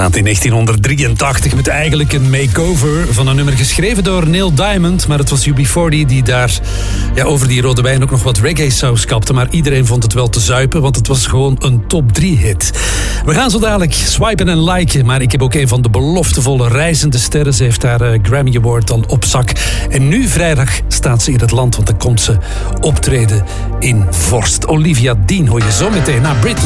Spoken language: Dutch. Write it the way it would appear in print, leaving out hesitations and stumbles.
zaten in 1983 met eigenlijk een makeover van een nummer geschreven door Neil Diamond. Maar het was UB40 die daar over die rode wijn ook nog wat reggae-saus kapte. Maar iedereen vond het wel te zuipen, want het was gewoon een top 3 hit. We gaan zo dadelijk swipen en liken. Maar ik heb ook een van de beloftevolle reizende sterren. Ze heeft haar Grammy Award al op zak. En nu vrijdag staat ze in het land, want dan komt ze optreden in Vorst. Olivia Dean hoor je zo meteen na Britney.